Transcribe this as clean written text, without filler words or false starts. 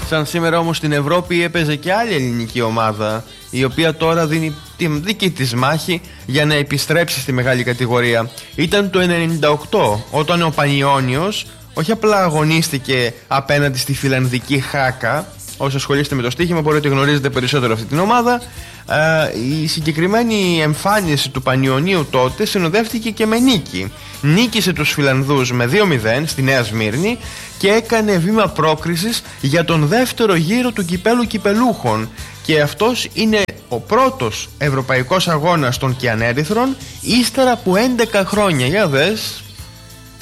Σαν σήμερα όμως στην Ευρώπη έπαιζε και άλλη ελληνική ομάδα, η οποία τώρα δίνει τη δική της μάχη για να επιστρέψει στη μεγάλη κατηγορία. Ήταν το 98, όταν ο Πανιόνιος όχι απλά αγωνίστηκε απέναντι στη φιλανδική Χάκα. Όσοι ασχολείστε με το στοίχημα μπορείτε να γνωρίζετε περισσότερο αυτή την ομάδα. Η συγκεκριμένη εμφάνιση του Πανιωνίου τότε συνοδεύτηκε και με νίκη. Νίκησε τους Φιλανδούς με 2-0 στη Νέα Σμύρνη και έκανε βήμα πρόκρισης για τον δεύτερο γύρο του κυπέλου κυπελούχων. Και αυτός είναι ο πρώτος ευρωπαϊκός αγώνας των Κιανέριθρων ύστερα από 11 χρόνια. Για δες.